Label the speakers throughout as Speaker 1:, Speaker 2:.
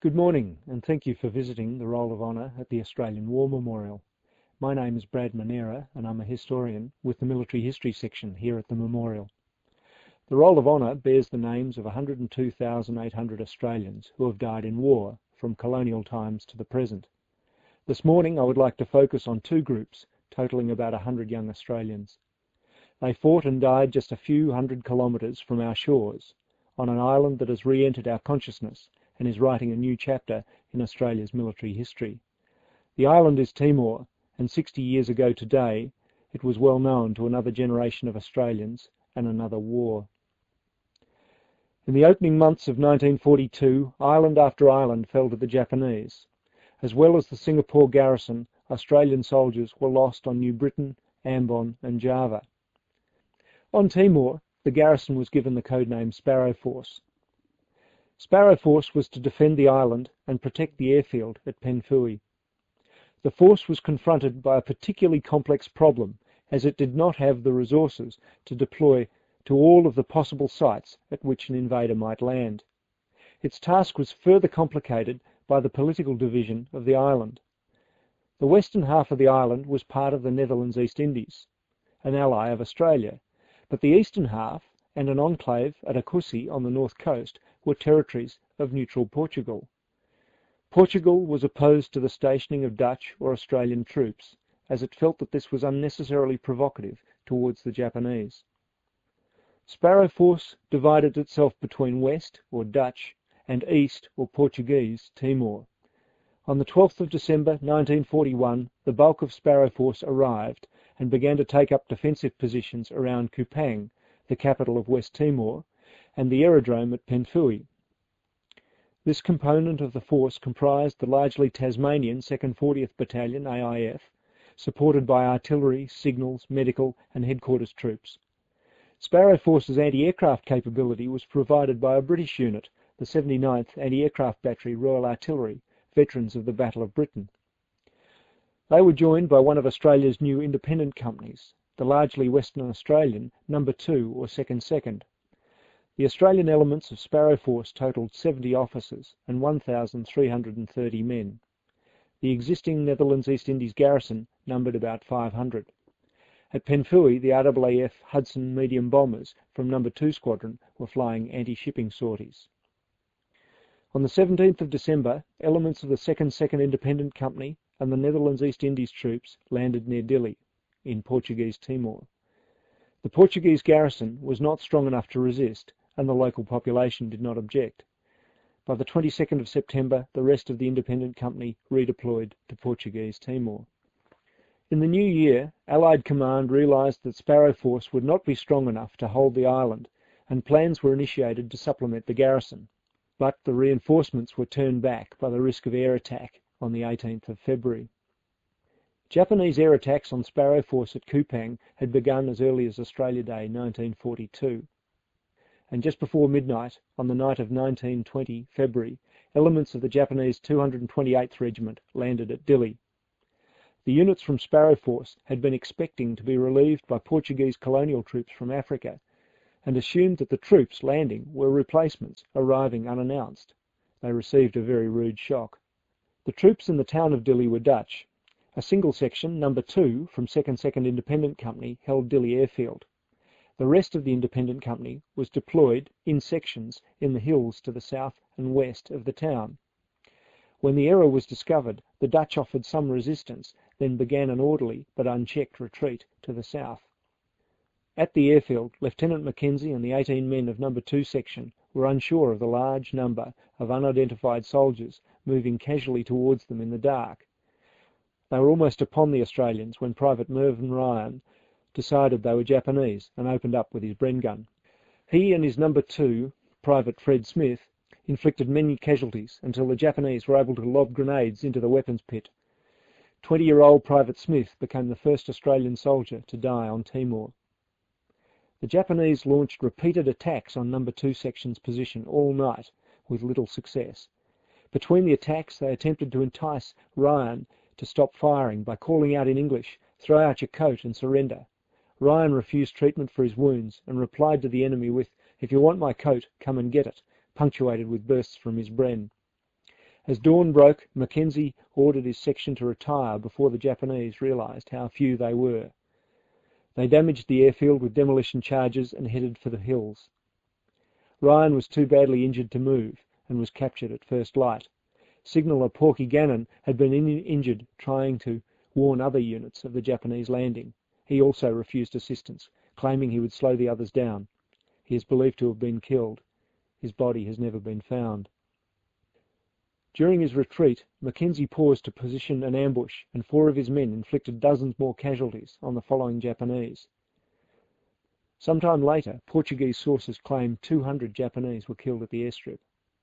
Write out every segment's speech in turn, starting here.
Speaker 1: Good morning, and thank you for visiting the Roll of Honour at the Australian War Memorial. My name is Brad Manera, and I'm a historian with the Military History section here at the Memorial. The Roll of Honour bears the names of 102,800 Australians who have died in war, from colonial times to the present. This morning I would like to focus on two groups, totalling about 100 young Australians. They fought and died just a few hundred kilometres from our shores, on an island that has re-entered our consciousness and is writing a new chapter in Australia's military history. The island is Timor, and 60 years ago today, it was well known to another generation of Australians and another war. In the opening months of 1942, island after island fell to the Japanese. As well as the Singapore garrison, Australian soldiers were lost on New Britain, Ambon and Java. On Timor, the garrison was given the codename Sparrow Force. Sparrow Force was to defend the island and protect the airfield at Penfui. The force was confronted by a particularly complex problem, as it did not have the resources to deploy to all of the possible sites at which an invader might land. Its task was further complicated by the political division of the island. The western half of the island was part of the Netherlands East Indies, an ally of Australia, but the eastern half and an enclave at Akusi on the north coast were territories of neutral Portugal. Portugal was opposed to the stationing of Dutch or Australian troops, as it felt that this was unnecessarily provocative towards the Japanese. Sparrow Force divided itself between West, or Dutch, and East, or Portuguese, Timor. On the 12th of December 1941, the bulk of Sparrow Force arrived and began to take up defensive positions around Kupang, the capital of West Timor, and the aerodrome at Penfui. This component of the force comprised the largely Tasmanian 2nd 40th Battalion AIF, supported by artillery, signals, medical and headquarters troops. Sparrow Force's anti-aircraft capability was provided by a British unit, the 79th Anti-Aircraft Battery Royal Artillery, veterans of the Battle of Britain. They were joined by one of Australia's new independent companies, the largely Western Australian No. 2 or 2nd Second. The Australian elements of Sparrow Force totalled 70 officers and 1,330 men. The existing Netherlands East Indies garrison numbered about 500. At Penfui, the RAAF Hudson medium bombers from No. 2 Squadron were flying anti-shipping sorties. On the 17th of December, elements of the 2nd Second Independent Company and the Netherlands East Indies troops landed near Dili, in Portuguese Timor. The Portuguese garrison was not strong enough to resist, and the local population did not object. By the 22nd of September, the rest of the independent company redeployed to Portuguese Timor. In the new year, Allied Command realised that Sparrow Force would not be strong enough to hold the island, and plans were initiated to supplement the garrison. But the reinforcements were turned back by the risk of air attack on the 18th of February. Japanese air attacks on Sparrow Force at Kupang had begun as early as Australia Day 1942. And just before midnight, on the night of 19-20 February, elements of the Japanese 228th Regiment landed at Dili. The units from Sparrow Force had been expecting to be relieved by Portuguese colonial troops from Africa, and assumed that the troops landing were replacements arriving unannounced. They received a very rude shock. The troops in the town of Dili were Dutch. A single section, No. 2, from 2nd Second Independent Company, held Dili Airfield. The rest of the Independent Company was deployed in sections in the hills to the south and west of the town. When the error was discovered, the Dutch offered some resistance, then began an orderly but unchecked retreat to the south. At the airfield, Lieutenant Mackenzie and the 18 men of No. 2 section were unsure of the large number of unidentified soldiers moving casually towards them in the dark. They were almost upon the Australians when Private Mervyn Ryan decided they were Japanese and opened up with his Bren gun. He and his No. 2, Private Fred Smith, inflicted many casualties until the Japanese were able to lob grenades into the weapons pit. 20-year-old Private Smith became the first Australian soldier to die on Timor. The Japanese launched repeated attacks on No. 2 section's position all night with little success. Between the attacks, they attempted to entice Ryan to stop firing by calling out in English, "Throw out your coat and surrender." Ryan refused treatment for his wounds and replied to the enemy with, "If you want my coat, come and get it," punctuated with bursts from his Bren. As dawn broke, Mackenzie ordered his section to retire before the Japanese realised how few they were. They damaged the airfield with demolition charges and headed for the hills. Ryan was too badly injured to move and was captured at first light. Signaller Porky Gannon had been injured trying to warn other units of the Japanese landing. He also refused assistance, claiming he would slow the others down. He is believed to have been killed. His body has never been found. During his retreat, Mackenzie paused to position an ambush, and 4 of his men inflicted dozens more casualties on the following Japanese. Sometime later, Portuguese sources claimed 200 Japanese were killed at the airstrip.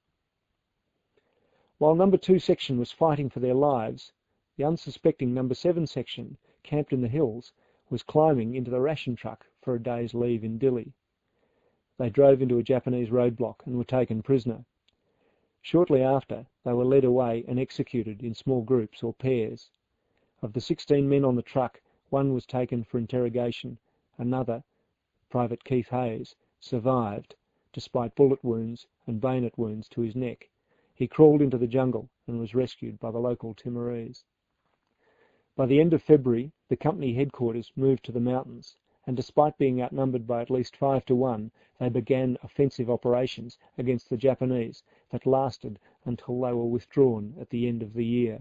Speaker 1: While No. 2 section was fighting for their lives, the unsuspecting No. 7 section, camped in the hills, was climbing into the ration truck for a day's leave in Dili. They drove into a Japanese roadblock and were taken prisoner. Shortly after, they were led away and executed in small groups or pairs. Of the 16 men on the truck, 1 was taken for interrogation. Another, Private Keith Hayes, survived, despite bullet wounds and bayonet wounds to his neck. He crawled into the jungle and was rescued by the local Timorese. By the end of February, the company headquarters moved to the mountains, and despite being outnumbered by at least 5 to 1, they began offensive operations against the Japanese that lasted until they were withdrawn at the end of the year.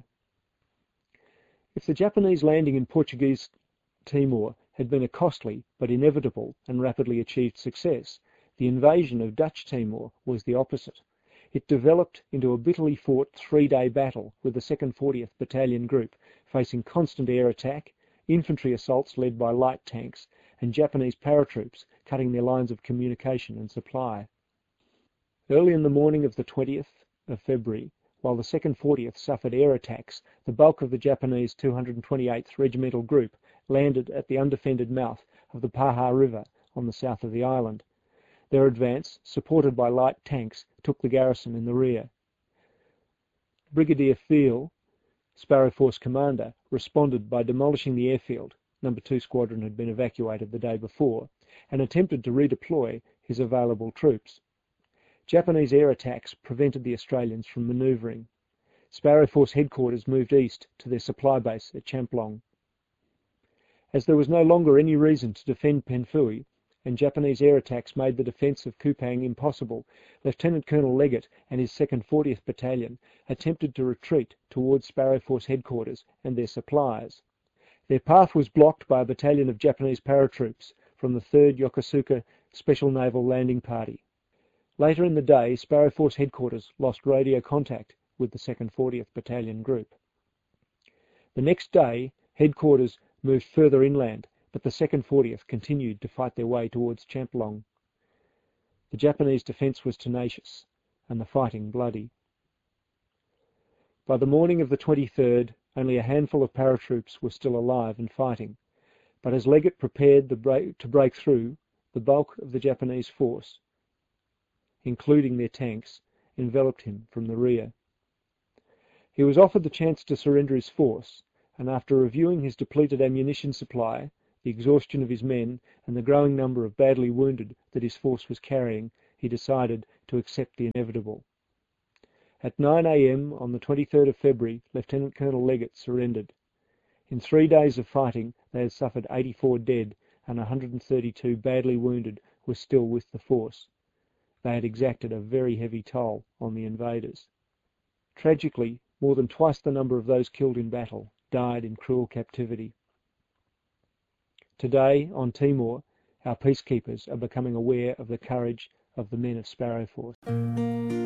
Speaker 1: If the Japanese landing in Portuguese Timor had been a costly but inevitable and rapidly achieved success, the invasion of Dutch Timor was the opposite. It developed into a bitterly fought 3-day battle with the 2nd 40th Battalion Group facing constant air attack, infantry assaults led by light tanks, and Japanese paratroops cutting their lines of communication and supply. Early in the morning of the 20th of February, while the 2nd 40th suffered air attacks, the bulk of the Japanese 228th Regimental Group landed at the undefended mouth of the Paha River on the south of the island. Their advance, supported by light tanks, took the garrison in the rear. Brigadier Field, Sparrow Force commander, responded by demolishing the airfield. No. 2 Squadron had been evacuated the day before, and attempted to redeploy his available troops. Japanese air attacks prevented the Australians from manoeuvring. Sparrow Force headquarters moved east to their supply base at Champlong. As there was no longer any reason to defend Penfui, and Japanese air attacks made the defence of Kupang impossible, Lieutenant Colonel Leggett and his 2nd 40th Battalion attempted to retreat towards Sparrow Force headquarters and their supplies. Their path was blocked by a battalion of Japanese paratroops from the 3rd Yokosuka Special Naval Landing Party. Later in the day, Sparrow Force headquarters lost radio contact with the 2nd 40th Battalion Group. The next day, headquarters moved further inland, but the 2nd 40th continued to fight their way towards Champlong. The Japanese defence was tenacious, and the fighting bloody. By the morning of the 23rd, only a handful of paratroops were still alive and fighting, but as Leggett prepared to break through, the bulk of the Japanese force, including their tanks, enveloped him from the rear. He was offered the chance to surrender his force, and after reviewing his depleted ammunition supply, the exhaustion of his men, and the growing number of badly wounded that his force was carrying, he decided to accept the inevitable. At 9 a.m. on the 23rd of February, Lieutenant Colonel Leggett surrendered. In 3 days of fighting, they had suffered 84 dead, and 132 badly wounded were still with the force. They had exacted a very heavy toll on the invaders. Tragically, more than twice the number of those killed in battle died in cruel captivity. Today, on Timor, our peacekeepers are becoming aware of the courage of the men of Sparrow Force.